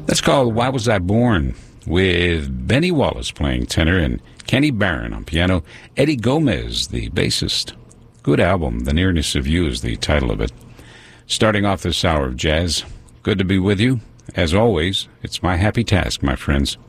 That's called Why Was I Born, with Benny Wallace playing tenor and Kenny Barron on piano, Eddie Gomez, the bassist. Good album. The Nearness of You is the title of it. Starting off this hour of jazz, good to be with you. As always, it's my happy task, my friends.